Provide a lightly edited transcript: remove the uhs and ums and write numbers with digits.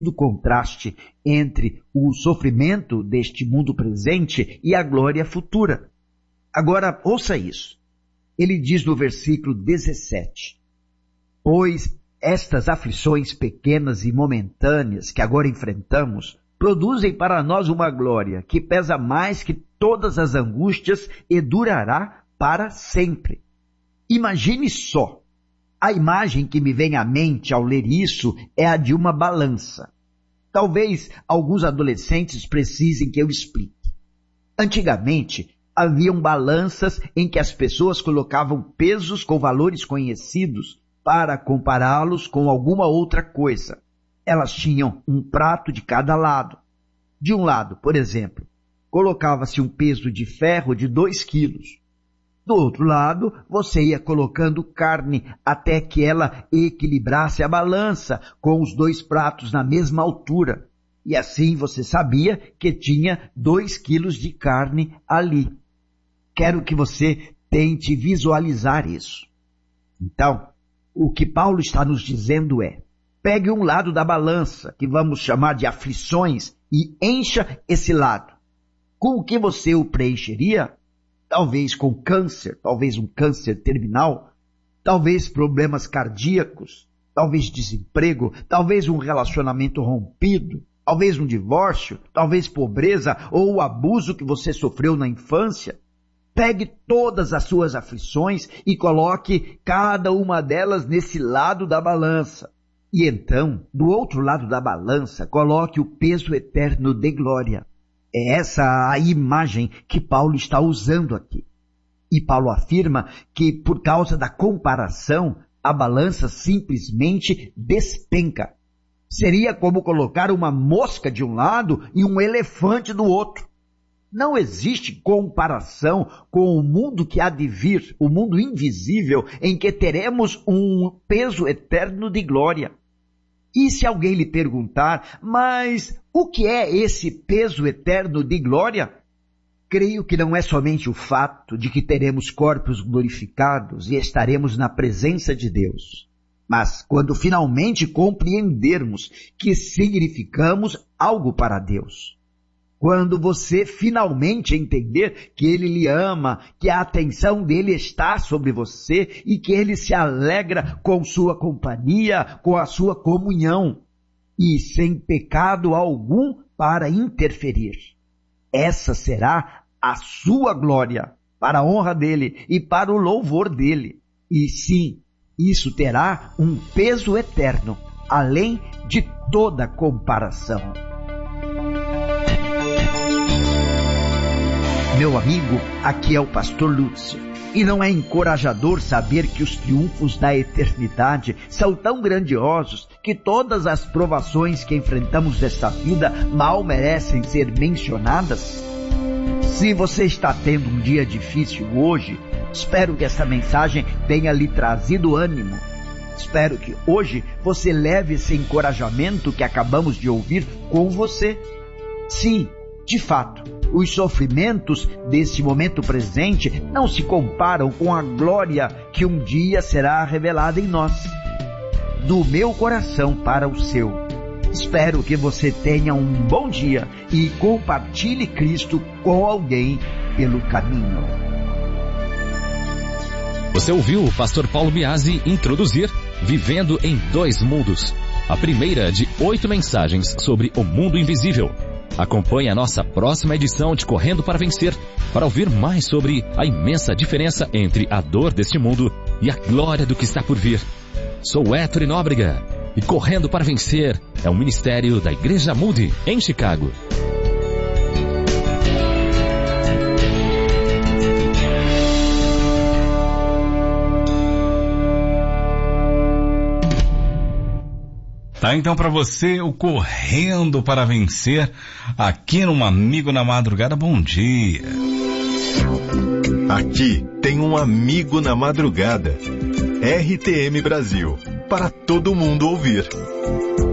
do contraste entre o sofrimento deste mundo presente e a glória futura. Agora, ouça isso. Ele diz no versículo 17: pois estas aflições pequenas e momentâneas que agora enfrentamos produzem para nós uma glória que pesa mais que todas as angústias e durará para sempre. Imagine só. A imagem que me vem à mente ao ler isso é a de uma balança. Talvez alguns adolescentes precisem que eu explique. Antigamente, haviam balanças em que as pessoas colocavam pesos com valores conhecidos para compará-los com alguma outra coisa. Elas tinham um prato de cada lado. De um lado, por exemplo, colocava-se um peso de ferro de 2 quilos. Do outro lado, você ia colocando carne até que ela equilibrasse a balança com os 2 pratos na mesma altura. E assim você sabia que tinha 2 quilos de carne ali. Quero que você tente visualizar isso. Então, o que Paulo está nos dizendo é: pegue um lado da balança, que vamos chamar de aflições, e encha esse lado. Com o que você o preencheria? Talvez com câncer, talvez um câncer terminal, talvez problemas cardíacos, talvez desemprego, talvez um relacionamento rompido, talvez um divórcio, talvez pobreza ou o abuso que você sofreu na infância. Pegue todas as suas aflições e coloque cada uma delas nesse lado da balança. E então, do outro lado da balança, coloque o peso eterno de glória. É essa a imagem que Paulo está usando aqui. E Paulo afirma que, por causa da comparação, a balança simplesmente despenca. Seria como colocar uma mosca de um lado e um elefante do outro. Não existe comparação com o mundo que há de vir, o mundo invisível, em que teremos um peso eterno de glória. E se alguém lhe perguntar, mas o que é esse peso eterno de glória? Creio que não é somente o fato de que teremos corpos glorificados e estaremos na presença de Deus, mas quando finalmente compreendermos que significamos algo para Deus. Quando você finalmente entender que Ele lhe ama, que a atenção dEle está sobre você e que Ele se alegra com sua companhia, com a sua comunhão e sem pecado algum para interferir. Essa será a sua glória, para a honra dEle e para o louvor dEle. E sim, isso terá um peso eterno, além de toda comparação. Meu amigo, aqui é o pastor Lúcio, e não é encorajador saber que os triunfos da eternidade são tão grandiosos que todas as provações que enfrentamos desta vida mal merecem ser mencionadas? Se você está tendo um dia difícil hoje, espero que essa mensagem tenha lhe trazido ânimo. Espero que hoje você leve esse encorajamento que acabamos de ouvir com você. Sim, de fato, os sofrimentos desse momento presente não se comparam com a glória que um dia será revelada em nós. Do meu coração para o seu. Espero que você tenha um bom dia e compartilhe Cristo com alguém pelo caminho. Você ouviu o pastor Paulo Biasi introduzir Vivendo em Dois Mundos, a primeira de 8 mensagens sobre o mundo invisível. Acompanhe a nossa próxima edição de Correndo para Vencer, para ouvir mais sobre a imensa diferença entre a dor deste mundo e a glória do que está por vir. Sou Héctor Nóbrega, e Correndo para Vencer é um ministério da Igreja Moody, em Chicago. Tá, então para você, o Correndo para Vencer, aqui no Amigo na Madrugada. Bom dia. Aqui tem um Amigo na Madrugada. RTM Brasil, para todo mundo ouvir.